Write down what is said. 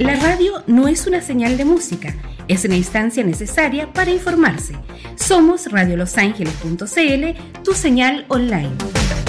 La radio no es una señal de música, es una instancia necesaria para informarse. Somos radiolosangeles.cl, tu señal online.